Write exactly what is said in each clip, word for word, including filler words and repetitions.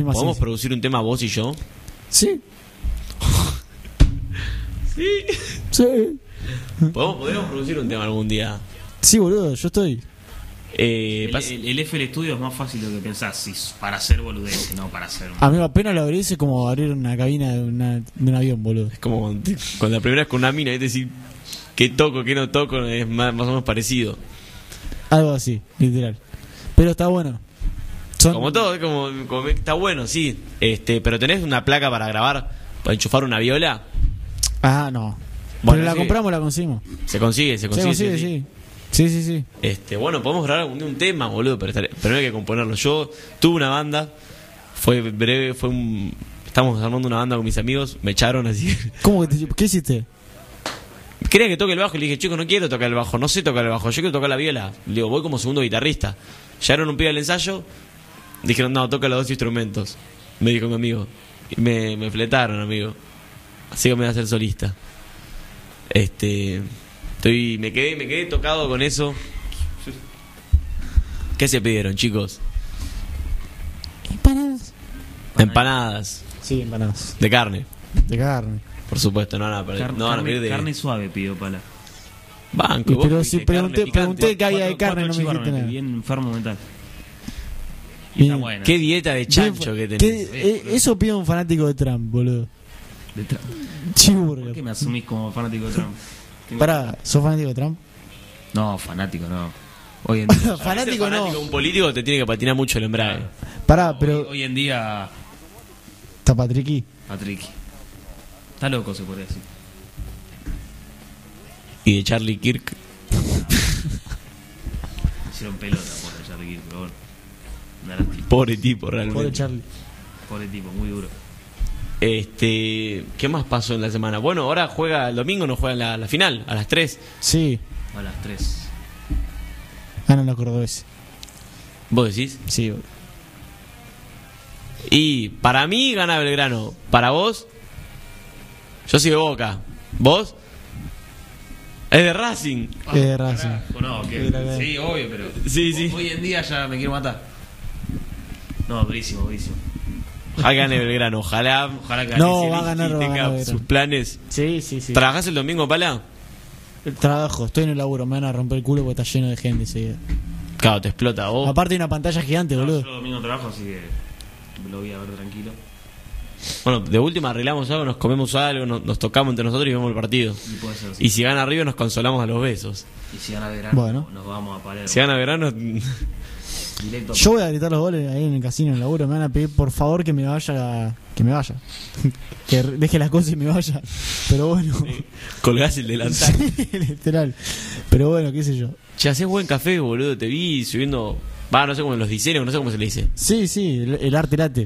¿Podemos producir un tema vos y yo? Sí. Sí. Sí. ¿Podemos, podemos producir un tema algún día? Sí, boludo, yo estoy. Eh, El, pas- el, el F L Studio es más fácil de lo que pensás, si es para hacer boludeces, no para hacer. Amigo, apenas lo abrís es como abrir una cabina de, una, de un avión, boludo. Es como cuando, cuando la primera vez con una mina, es decir, qué toco, qué no toco, es más, más o menos parecido. Algo así, literal. Pero está bueno. Son... Como todo, es como, como- está bueno, sí. Este, pero tenés una placa para grabar, para enchufar una viola. Ah, no. Bueno, Pero la sí. compramos, la conseguimos. Se consigue, se Se consigue. consigue, sí, sí. sí. Sí, sí, sí. Este, bueno, podemos grabar un, un tema, boludo, pero, estar- pero no hay que componerlo. Yo tuve una banda, fue breve, fue un... Estamos armando una banda con mis amigos, me echaron así. ¿Cómo que te... ¿Qué hiciste? Quería que toque el bajo y le dije, chicos, no quiero tocar el bajo, no sé tocar el bajo, yo quiero tocar la viola. Le digo, voy como segundo guitarrista. Llegaron un pibe al ensayo, dijeron, no, toca los dos instrumentos. Me dijo mi amigo. Y me, me fletaron, amigo. Así que me voy a hacer solista. Este... Estoy, me quedé, me quedé tocado con eso. ¿Qué se pidieron, chicos? Empanadas. Empanadas Sí, empanadas. de carne, De carne. por supuesto, no van a, perder- Car- no van a carne, pedir de carne suave pidió Pala. banco. Y vos pero dijiste si pregunté- carne picante. pregunté qué había de Cuatro- carne, no me cuatro dijiste chivarmas, nada. bien enfermo mental. Y Bien. está buena. ¿Qué dieta de chancho que ¿Qué- tenés? eh, eso pide un fanático de Trump, boludo. De Trump. ¿Por Cheeseburger. qué me asumís como fanático de Trump? Tengo- Pará, ¿sos fanático de Trump? No, fanático no. Hoy en día. fanático Ser no. fanático de un político te tiene que patinar mucho el embrague. Pará, hoy, pero... hoy en día, Está Patricky. Patrick. Está loco, se podría decir. Y de Charlie Kirk. Hicieron pelota por Charlie Kirk, pero bueno. Una lástima. Pobre tipo, realmente. Pobre Charlie. Pobre tipo, muy duro. Este, ¿qué más pasó en la semana? Bueno, ahora juega el domingo, no juega la, la final, a las tres. Sí, A las tres. ganan los cordobeses. ¿Vos decís? Sí, boludo. Y para mí gana Belgrano. Para vos, yo soy de Boca. ¿Vos? Es de Racing. Es de Racing. Carajo, no, que- De la- sí, obvio, pero. Sí, sí. Hoy en día ya me quiero matar. No, durísimo, durísimo. Ojalá gane Belgrano. Ojalá, Ojalá que gane. No, si va a Ricky ganar, va a tenga ganar Belgrano. sus planes. Sí, sí, sí. ¿Trabajás el domingo, Pala? El trabajo, estoy en el laburo, me van a romper el culo porque está lleno de gente enseguida. Claro, te explota vos. Aparte hay una pantalla gigante, No, boludo. yo domingo trabajo, así que lo voy a ver tranquilo. Bueno, de última arreglamos algo, nos comemos algo, nos, nos tocamos entre nosotros y vemos el partido. Y puede ser así. Y si gana River nos consolamos a los besos. Y si gana verano, Bueno. nos vamos a Palermo. Si gana Verano, Directo a Yo voy a gritar los goles ahí en el casino, en el laburo. Me van a pedir por favor que me vaya. Que me vaya. Que deje las cosas y me vaya. Pero bueno. colgás el delantal. Sí, literal. Pero bueno, qué sé yo. Che, hacés buen café, boludo. Te vi subiendo. Va, no sé cómo los diseños, no sé cómo se le dice. Sí, sí, el, el arte late.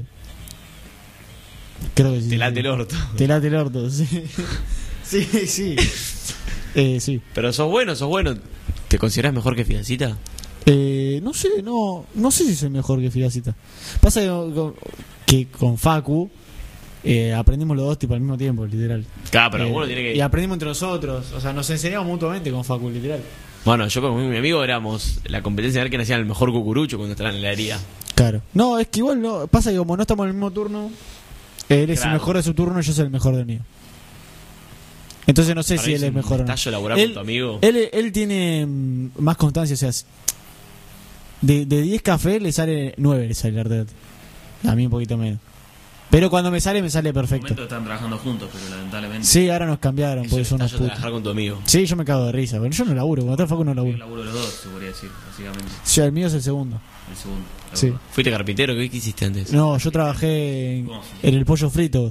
Creo que sí. Te late sí. el orto. Te late el orto, sí. Sí, sí. Eh, sí. Pero sos bueno, sos bueno. ¿Te considerás mejor que Fidacita? Eh, no sé, no, no sé si soy mejor que Fidacita. Pasa que con, que con Facu eh, aprendimos los dos tipo al mismo tiempo, literal. Claro, pero Eh, uno tiene que. Y aprendimos entre nosotros, o sea, nos enseñamos mutuamente con Facu, literal. Bueno, yo con mi amigo éramos la competencia de ver quién hacía el mejor cucurucho cuando estaban en la heladería. Claro. No, es que igual no, pasa que como no estamos en el mismo turno, él es Claro. el mejor de su turno y yo soy el mejor del mío. Entonces no sé Para si mí él es es un mejor o no. estallo laburar Él, con tu amigo. él, él tiene mm, más constancia, o sea, de, de diez cafés le sale nueve, le sale el arte. A mí un poquito menos. Pero cuando me sale, me sale En un perfecto. momento están trabajando juntos, pero lamentablemente. Sí, ahora nos cambiaron, Es porque un son unos estallo putos. trabajar con tu amigo. Sí, yo me cago de risa, pero yo no laburo, cuando está Facu no El laburo. laburo de los dos, se podría decir, básicamente. Sí, el mío es el segundo. El segundo. la Sí. verdad. ¿Fuiste carpintero? ¿Qué, qué hiciste antes? No, yo trabajé en, ¿Cómo fue? en el pollo frito.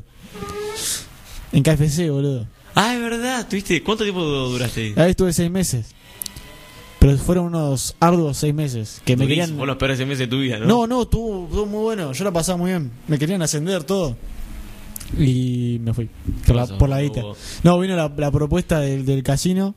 En K F C, boludo. Ah, es verdad. ¿Tuviste? ¿Cuánto tiempo duraste? Ahí estuve seis meses. Pero fueron unos arduos seis meses. Que me Durísimo, querían. Vos los peores seis meses de tu vida, ¿no? No, no, estuvo, estuvo muy bueno. Yo la pasaba muy bien. Me querían ascender todo. Y me fui. Por la, Pasó, por la guita. hubo- No, vino la, la propuesta del, del casino.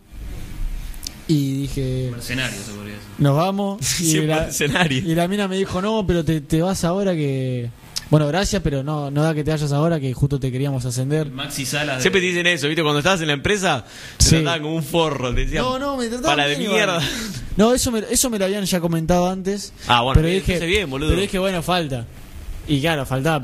Y dije, Mercenario, se podría decir. nos vamos. Y Siempre la, escenario. y la mina me dijo, no, pero te, te vas ahora que... Bueno, gracias, pero no, no da que te vayas ahora que justo te queríamos ascender. Maxi Salas. de- Siempre te dicen eso, ¿viste? Cuando estabas en la empresa, te Sí. trataban como un forro. Te decían, No, no, me trataban pala de bien, mierda. igual. No, eso me, eso me lo habían ya comentado antes. Ah, bueno, pero bien, dije, entonces bien, boludo. pero dije, bueno, falta. Y claro, faltaba.